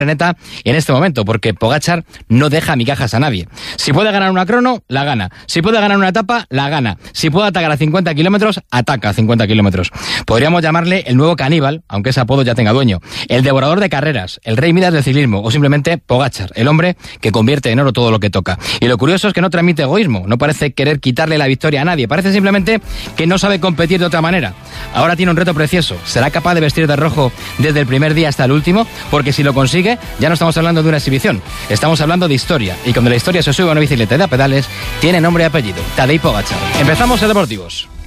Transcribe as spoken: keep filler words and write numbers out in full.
Neta en este momento, porque Pogačar no deja migajas a nadie. Si puede ganar una crono, la gana. Si puede ganar una etapa, la gana. Si puede atacar a cincuenta kilómetros, ataca a cincuenta kilómetros. Podríamos llamarle el nuevo caníbal, aunque ese apodo ya tenga dueño. El devorador de carreras, el rey Midas del ciclismo, o simplemente Pogačar, el hombre que convierte en oro todo lo que toca. Y lo curioso es que no transmite egoísmo, no parece querer quitarle la victoria a nadie, parece simplemente que no sabe competir de otra manera. Ahora tiene un reto precioso. ¿Será capaz de vestir de rojo desde el primer día hasta el último? Porque si lo consigue, ya no estamos hablando de una exhibición, estamos hablando de historia, y cuando la historia se sube a una bicicleta y da pedales, tiene nombre y apellido, Tadej Pogačar. Empezamos en Deportivos.